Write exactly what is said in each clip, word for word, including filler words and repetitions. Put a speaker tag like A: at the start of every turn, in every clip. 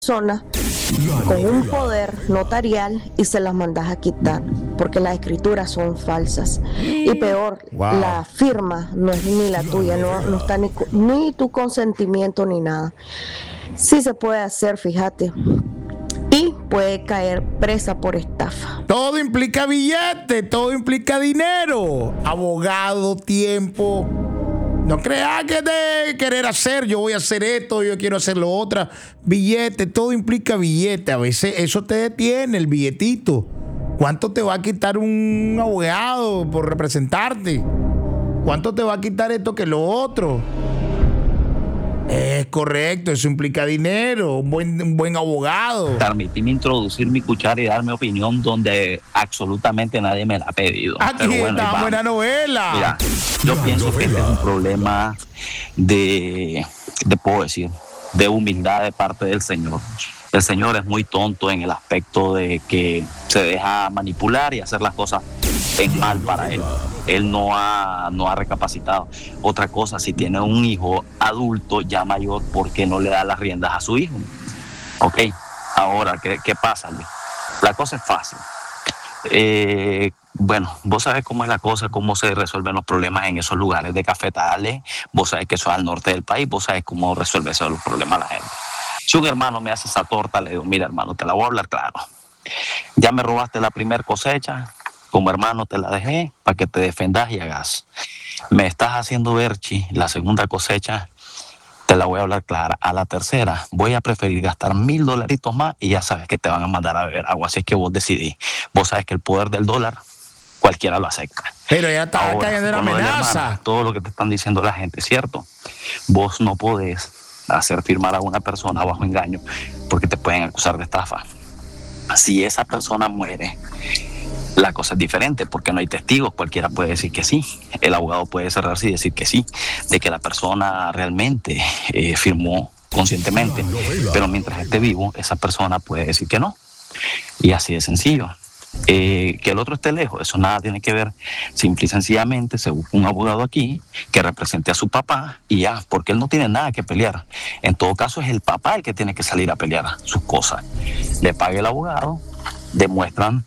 A: persona con un poder notarial y se las mandas a quitar, porque las escrituras son falsas. Y peor,
B: wow.
A: La firma no es ni la tuya, no, no está ni, ni tu consentimiento ni nada. Sí se puede hacer, fíjate. Y puede caer presa por estafa.
B: Todo implica billete, todo implica dinero, abogado, tiempo. No creas que de querer hacer, yo voy a hacer esto, yo quiero hacer lo otro. Billete, todo implica billete. A veces eso te detiene, el billetito. ¿Cuánto te va a quitar un abogado por representarte? ¿Cuánto te va a quitar esto que lo otro? Es correcto, eso implica dinero, un buen, un buen abogado.
C: Permitirme introducir mi cuchara y dar mi opinión donde absolutamente nadie me la ha pedido.
B: Aquí
C: Pero bueno,
B: está, buena novela.
C: Mira, yo pienso que este es un problema de, de, puedo decir, de humildad de parte del Señor. El Señor es muy tonto en el aspecto de que se deja manipular y hacer las cosas en mal para él. Él no ha, no ha recapacitado. Otra cosa, si tiene un hijo adulto ya mayor, ¿por qué no le da las riendas a su hijo? Ok, ahora, ¿qué, qué pasa, Luis? La cosa es fácil. Eh, bueno, vos sabés cómo es la cosa, cómo se resuelven los problemas en esos lugares de cafetales. Vos sabés que eso es al norte del país, vos sabés cómo resuelve esos los problemas la gente. Si un hermano me hace esa torta, le digo, mira hermano, te la voy a hablar claro. Ya me robaste la primera cosecha, como hermano te la dejé para que te defendas y hagas. Me estás haciendo verchi, la segunda cosecha te la voy a hablar clara. A la tercera voy a preferir gastar mil dolaritos más y ya sabes que te van a mandar a beber agua. Así es que vos decidís. Vos sabes que el poder del dólar cualquiera lo acepta.
B: Pero ya está cayendo en amenaza.
C: Hermano, todo lo que te están diciendo la gente es cierto. Vos no podés hacer firmar a una persona bajo engaño porque te pueden acusar de estafa. Si esa persona muere, la cosa es diferente porque no hay testigos, cualquiera puede decir que sí, el abogado puede cerrarse y decir que sí, de que la persona realmente eh, firmó conscientemente, pero mientras esté vivo, esa persona puede decir que no, y así de sencillo. Eh, que el otro esté lejos, eso nada tiene que ver, simple y sencillamente se busca un abogado aquí que represente a su papá y ya, porque él no tiene nada que pelear. En todo caso es el papá el que tiene que salir a pelear sus cosas. Le paga el abogado, demuestran,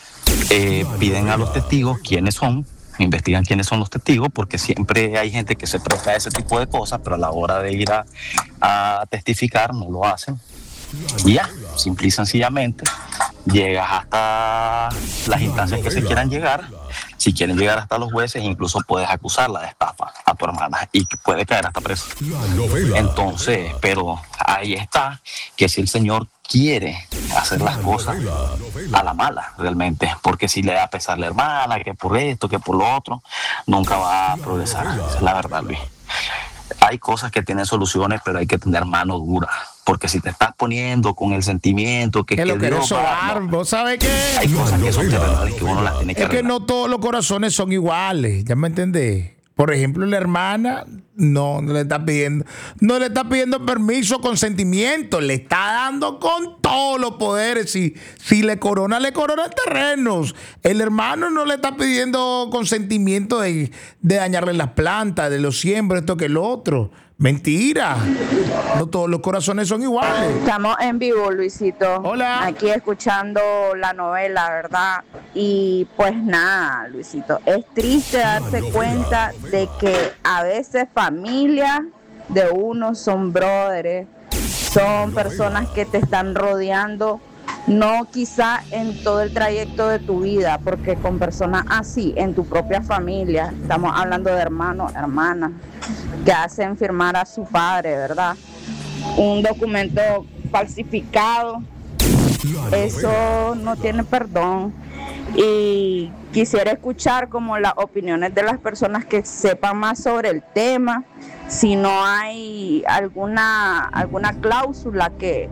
C: eh, piden a los testigos quiénes son, investigan quiénes son los testigos, porque siempre hay gente que se presta a ese tipo de cosas, pero a la hora de ir a, a testificar no lo hacen. Y ya, simple y sencillamente llegas hasta las instancias que se quieran llegar. Si quieren llegar hasta los jueces, incluso puedes acusarla de estafa a tu hermana y puede caer hasta preso. Entonces, pero ahí está, que si el Señor quiere hacer las cosas a la mala realmente, porque si le da a pesar a la hermana, que por esto, que por lo otro, nunca va a progresar. Esa es la verdad, Luis. Hay cosas que tienen soluciones, pero hay que tener mano dura. Porque si te estás poniendo con el sentimiento que,
B: que, que lo querés sobar, no, vos sabés que
C: hay cosas que son terrenales que uno las tiene que
B: es
C: arreglar.
B: que no todos los corazones son iguales, ¿ya me entendés? Por ejemplo, la hermana no, no le está pidiendo, no le está pidiendo permiso, consentimiento, le está dando con todos los poderes. Si, si le corona, le corona terrenos. El hermano no le está pidiendo consentimiento de, de dañarle las plantas, de los siembros, esto que el otro. Mentira. No todos los corazones son iguales.
D: Estamos en vivo, Luisito.
B: Hola.
D: Aquí escuchando la novela, ¿verdad? Y pues nada, Luisito. Es triste darse cuenta de que a veces familias de uno son brothers, son personas que te están rodeando. No quizá en todo el trayecto de tu vida, porque con personas así, en tu propia familia, estamos hablando de hermanos, hermanas, que hacen firmar a su padre, ¿verdad? Un documento falsificado, eso no tiene perdón. Y quisiera escuchar como las opiniones de las personas que sepan más sobre el tema, si no hay alguna, alguna cláusula que...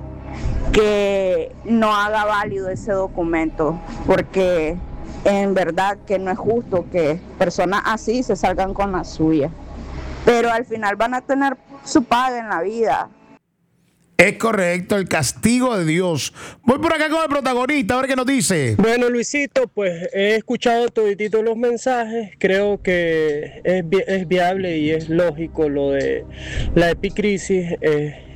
D: que no haga válido ese documento, porque en verdad que no es justo que personas así se salgan con la suya, pero al final van a tener su paga en la vida.
B: Es correcto, el castigo de Dios. Voy por acá con el protagonista, a ver qué nos dice.
E: Bueno, Luisito, pues he escuchado todititos los mensajes. Creo que es, vi- es viable y es lógico lo de la epicrisis. Eh,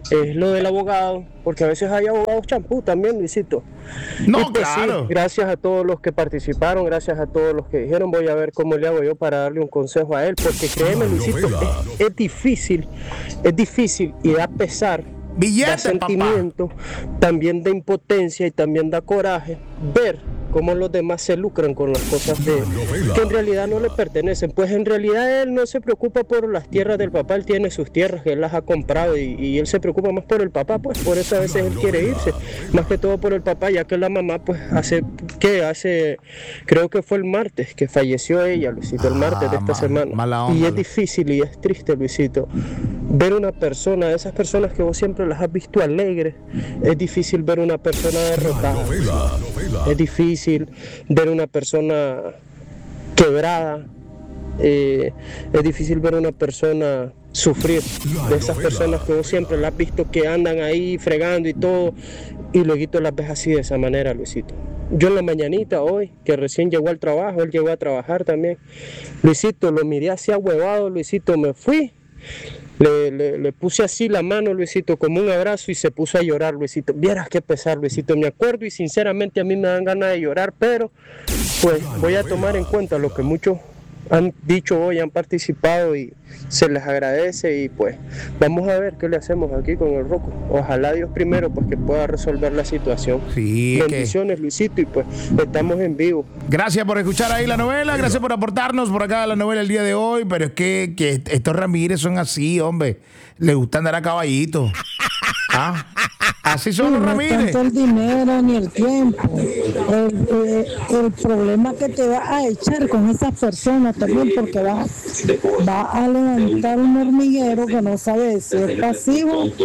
E: es lo del abogado, porque a veces hay abogados champú también, Luisito.
B: No,
E: y pues
B: claro.
E: Sí, gracias a todos los que participaron, gracias a todos los que dijeron, voy a ver cómo le hago yo para darle un consejo a él, porque créeme, Luisito, es, es difícil, es difícil y da pesar,
B: Billete,
E: da sentimiento,
B: papá.
E: también da impotencia y también da coraje ver cómo los demás se lucran con las cosas de él, que en realidad no le pertenecen. Pues en realidad él no se preocupa por las tierras del papá, él tiene sus tierras que él las ha comprado y, y él se preocupa más por el papá, pues por eso a veces él quiere irse, más que todo por el papá, ya que la mamá pues hace, ¿qué? Hace, creo que fue el martes que falleció ella, Luisito, el martes de esta
B: Ah,
E: semana.
B: mala onda.
E: Y es difícil y es triste, Luisito, ver una persona, esas personas que vos siempre las has visto alegres, es difícil ver una persona derrotada. Es difícil ver una persona quebrada, eh, es difícil ver una persona sufrir, de esas personas que vos siempre las has visto que andan ahí fregando y todo, y luego las ves así de esa manera, Luisito. Yo en la mañanita hoy, que recién llegó al trabajo, él llegó a trabajar también, Luisito, lo miré así ahuevado, Luisito, me fui. Le, le, le puse así la mano, Luisito, como un abrazo y se puso a llorar, Luisito. Vieras qué pesar, Luisito, me acuerdo y sinceramente a mí me dan ganas de llorar, pero pues voy a tomar en cuenta lo que muchos han dicho hoy, han participado y se les agradece y pues vamos a ver qué le hacemos aquí con el Rocco. Ojalá Dios primero pues que pueda resolver la situación.
B: Sí,
E: bendiciones, que... Luisito, y pues estamos en vivo.
B: Gracias por escuchar ahí la novela, gracias por aportarnos por acá la novela el día de hoy, pero es que, que estos Ramírez son así, hombre, les gusta andar a caballito. ¿Ah? Así son los Ramírez.
F: No tanto el dinero ni el tiempo. El, el, el problema que te va a echar con esas personas también, porque va, va a levantar un hormiguero que no sabe si es pasivo o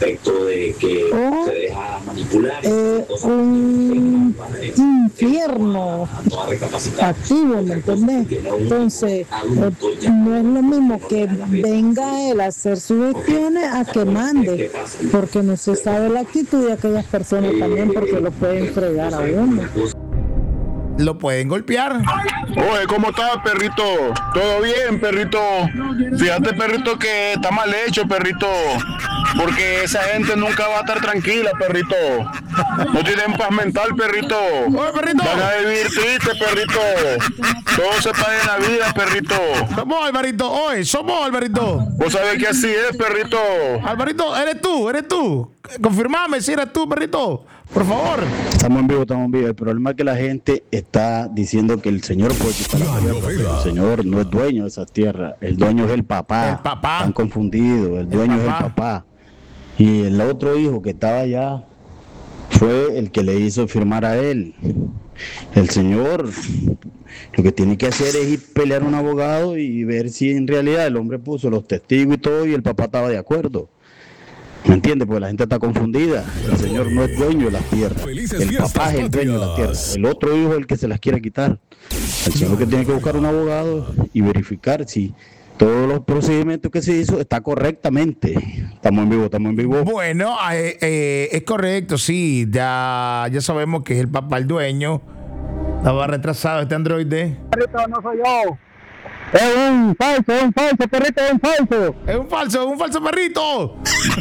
F: eh, un infierno activo, ¿me entiendes? Entonces, eh, no es lo mismo que venga él a hacer sus gestiones a que mande, porque no se sabe la actitud de aquellas personas también, porque lo pueden fregar a uno.
B: Lo pueden golpear.
G: Oye, ¿cómo está, perrito? ¿Todo bien, perrito? Fíjate, perrito, que está mal hecho, perrito, porque esa gente nunca va a estar tranquila, perrito. No tienen paz mental, perrito.
B: Oye, perrito.
G: Van a vivir triste, perrito. Todo se paga en la vida, perrito.
B: Somos Alvarito, oye, somos Alvarito.
G: Vos sabés que así es, perrito.
B: Alvarito, eres tú, eres tú. Confirmame si eres tú, perrito. Por favor.
H: Estamos en vivo, estamos en vivo. El problema es que la gente está diciendo que el señor puede quitar la tierra. El señor no es dueño de esa tierra. El dueño es el papá.
B: El papá.
H: Están confundidos. El dueño
B: el
H: es el papá. Y el otro hijo que estaba allá fue el que le hizo firmar a él. El señor lo que tiene que hacer es ir a pelear a un abogado y ver si en realidad el hombre puso los testigos y todo y el papá estaba de acuerdo. ¿Me entiendes? Porque la gente está confundida. El señor no es dueño de las tierras. El papá es el dueño de las tierras. El otro hijo es el que se las quiere quitar. El señor que tiene que buscar un abogado y verificar si todos los procedimientos que se hizo está correctamente. Estamos en vivo, estamos en vivo.
B: Bueno, eh, eh, es correcto, sí. Ya, ya sabemos que es el papá el dueño. Estaba retrasado este androide.
I: Perrito, no soy yo. Es un falso, es un falso, perrito, es un falso.
B: Es un falso, es un falso perrito.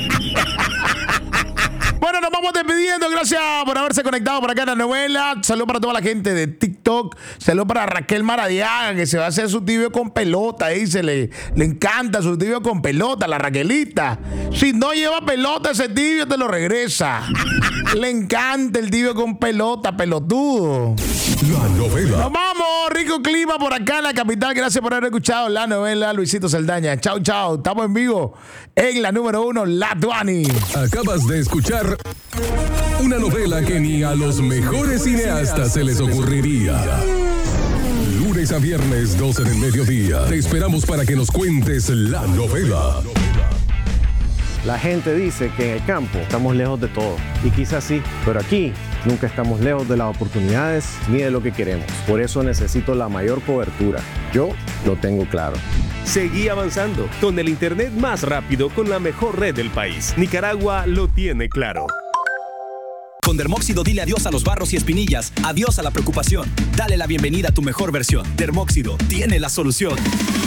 B: Bueno, nos vamos despidiendo. Gracias por haberse conectado por acá en la novela. Saludos para toda la gente de TikTok. Saludos para Raquel Maradiaga, que se va a hacer su tibio con pelota. Dice, le, le encanta su tibio con pelota, la Raquelita. Si no lleva pelota, ese tibio te lo regresa. Le encanta el tibio con pelota, pelotudo.
J: La novela.
B: Nos vamos, rico clima por acá en la capital. Gracias por haber escuchado la novela Luisito Saldaña. Chao, chao. Estamos en vivo en la número uno, La Tuani.
J: Acabas de escuchar una novela que ni a los mejores cineastas se les ocurriría. Lunes a viernes, doce del mediodía. Te esperamos para que nos cuentes la novela.
K: La gente dice que en el campo estamos lejos de todo, y quizás sí, pero aquí nunca estamos lejos de las oportunidades ni de lo que queremos. Por eso necesito la mayor cobertura. Yo lo tengo claro.
L: Seguí avanzando con el internet más rápido con la mejor red del país. Nicaragua lo tiene claro.
M: Con Dermóxido dile adiós a los barros y espinillas, adiós a la preocupación. Dale la bienvenida a tu mejor versión. Dermóxido tiene la solución.